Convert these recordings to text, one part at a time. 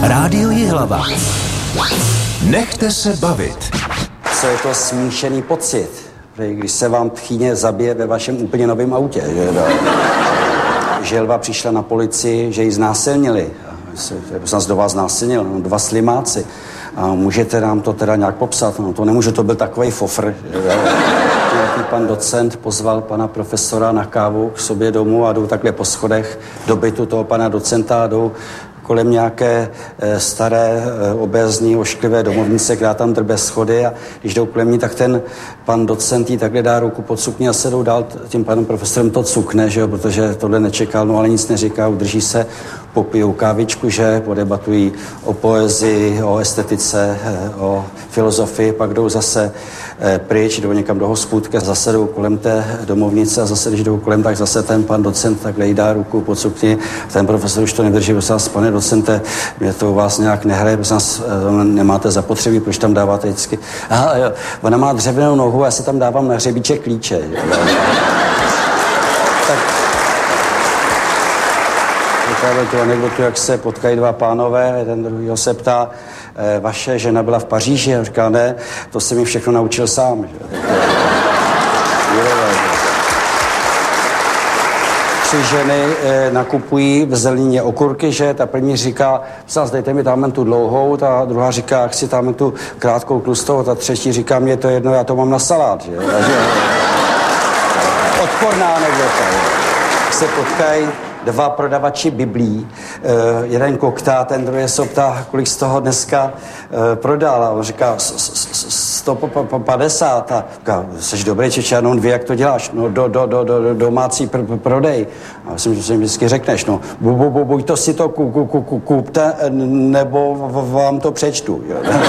Rádio Jihlava. Nechte se bavit. Co je to smíšený pocit, když se vám tchýně zabije ve vašem úplně novém autě, že Jilva přišla na policii, že ji znásilnili. Kdo vás znásilnil? 2 slimáci. A můžete nám to teda nějak popsat? No to nemůže, to byl takovej fofr. Nějaký pan docent pozval pana profesora na kávu k sobě domů a jdou takhle po schodech do bytu toho pana docenta a jdou kolem nějaké staré, obézní, ošklivé domovnice, která tam drbe schody, a když jdou kolem ní, tak ten pan docent jí takhle dá ruku pod sukni a se jdou dál, tím panem profesorem to cukne, že jo, protože tohle nečekal, no ale nic neříká, udrží se, popijou kávičku, že podebatují o poezii, o estetice, o filozofii, pak jdou zase pryč, jdou někam do hospůdky, zase jdou kolem té domovnice a zase, když jdou kolem, tak zase ten pan docent takhle jí dá ruku pod sukni, ten profesor už to nedrží, prosím vás, pane docente, mě to u vás nějak nehraje, prosím vás, nemáte zapotřebí, proč tam dáváte vždycky? Aha, jo, ona má dřevěnou nohu, já si tam dávám na hřebíček klíče. Tak vyprávěl tu anekdotu, jak se potkají 2 pánové, jeden druhýho se ptá, vaše žena byla v Paříži? A říká, ne, to se mi všechno naučil sám. Že? 3 ženy nakupují v Zlíně okurky, že ta první říká, dejte mi tam tu dlouhou, ta druhá říká, chci tam tu krátkou tlustou, ta třetí říká, mě to jedno, já to mám na salát. Že? Odporná anekdota. Se potkají 2 prodavači biblí, jeden koktá, ten druhý se ptá, kolik z toho dneska prodal, a on říká 150, a říká, jsi dobrý Čeče, no 2, jak to děláš? No domácí prodej. A myslím, že si vždycky řekneš, no buď to si to kupte, nebo vám to přečtu.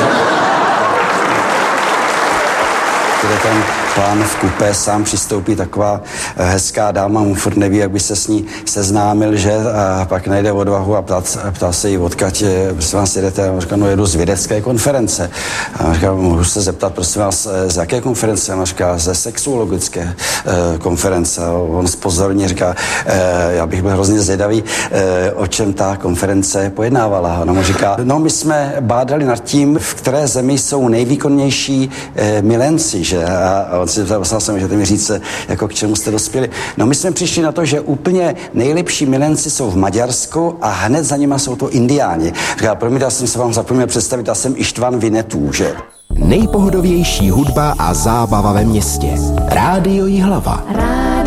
Kde ten pán v kupé sám přistoupí, taková hezká dáma, mu furt neví, jak by se s ní seznámil, že? A pak najde odvahu a ptá se jí, odkud, prosím vás, jedete? A říká, no jedu z vědecké konference. A říká, můžu se zeptat, prosím vás, z jaké konference? A říká, ze sexuologické konference. A on zpozorně říká, já bych byl hrozně zvědavý, o čem ta konference pojednávala. A ona mu říká, no my jsme bádali nad tím, v které zemi jsou nejvýkonnější milenci, že? A on si ptal, můžete mi říct, jako k čemu jste dospěli. No my jsme přišli na to, že úplně nejlepší milenci jsou v Maďarsku a hned za nima jsou to Indiáni. Říká, promiňte, já jsem se vám zapomněl představit, já jsem Ištvan Vinetů, že? Nejpohodovější hudba a zábava ve městě. Rádio Jihlava.